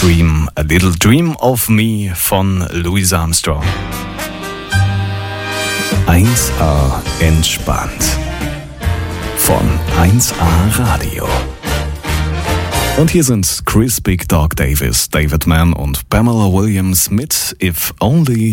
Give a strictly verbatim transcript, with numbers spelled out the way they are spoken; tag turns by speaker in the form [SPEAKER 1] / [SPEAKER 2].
[SPEAKER 1] Dream, A Little Dream of Me von Louis Armstrong. eins A entspannt. Von eins A Radio. Und hier sind Chris Big Dog Davis, David Mann und Pamela Williams mit If Only